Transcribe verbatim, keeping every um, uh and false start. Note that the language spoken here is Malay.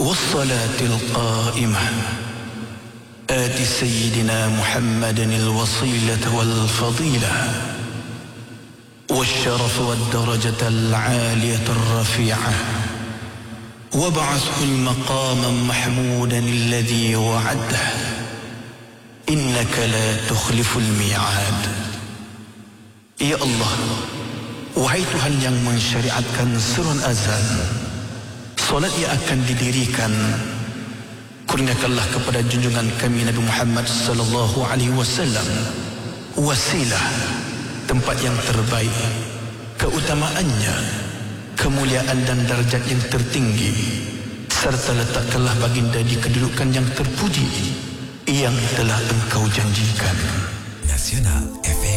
والصلاة القائمة آت سيدنا محمد الوصيلة والفضيلة والشرف والدرجة العالية الرفيعة وابعثه المقام محمودا الذي وعده إنك لا تخلف الميعاد. Ya Allah, wahai Tuhan yang mensyariatkan surun azan, solat yang akan didirikan, kurniakanlah kepada junjungan kami Nabi Muhammad sallallahu alaihi wasallam wasilah, tempat yang terbaik, keutamaannya, kemuliaan dan darjat yang tertinggi, serta letakkanlah baginda di kedudukan yang terpuji yang telah Engkau janjikan. Nasional F M